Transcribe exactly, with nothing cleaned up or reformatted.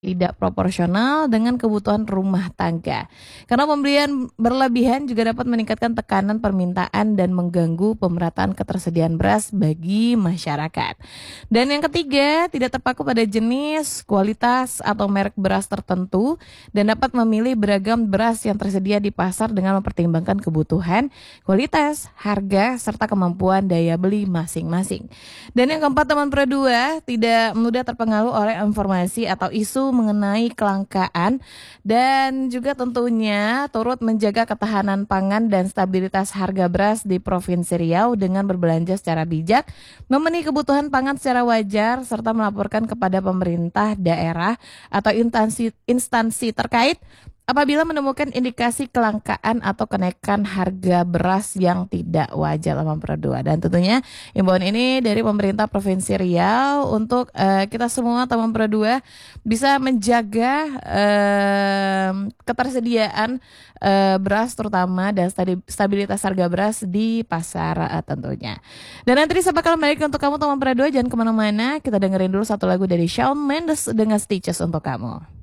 tidak proporsional dengan kebutuhan rumah tangga. Karena pembelian berlebihan juga dapat meningkatkan tekanan permintaan dan mengganggu pemerataan ketersediaan beras bagi masyarakat. Dan yang ketiga, tidak terpaku pada jenis, kualitas, atau merek beras tertentu dan dapat memilih beragam beras yang tersedia di pasar dengan mempertimbangkan kebutuhan, kualitas, harga, serta kemampuan daya beli masing-masing. Dan yang keempat, teman Pro dua tidak mudah terpengaruh oleh informasi atau isu mengenai kelangkaan dan juga tentunya turut menjaga ketahanan pangan dan stabilitas harga beras di Provinsi Riau dengan berbelanja secara bijak, memenuhi kebutuhan pangan secara wajar, serta melaporkan kepada pemerintah daerah atau instansi, instansi terkait apabila menemukan indikasi kelangkaan atau kenaikan harga beras yang tidak wajar, teman Pro dua. Dan tentunya imbauan ini dari pemerintah Provinsi Riau untuk uh, kita semua teman Pro dua bisa menjaga uh, ketersediaan uh, beras terutama dan stabilitas harga beras di pasar uh, tentunya. Dan nanti saya bakal balik untuk kamu teman Pro dua, jangan kemana-mana, kita dengerin dulu satu lagu dari Shawn Mendes dengan Stitches untuk kamu.